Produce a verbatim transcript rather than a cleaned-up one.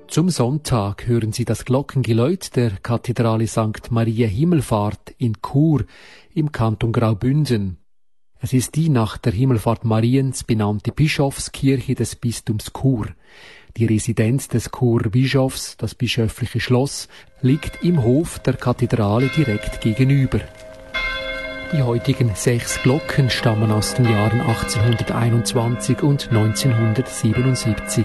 Zum Sonntag hören Sie das Glockengeläut der Kathedrale Sankt Maria Himmelfahrt in Chur im Kanton Graubünden. Es ist die nach der Himmelfahrt Mariens benannte Bischofskirche des Bistums Chur. Die Residenz des Churer Bischofs, das bischöfliche Schloss, liegt im Hof der Kathedrale direkt gegenüber. Die heutigen sechs Glocken stammen aus den Jahren achtzehnhunderteinundzwanzig und neunzehnhundertsiebenundsiebzig.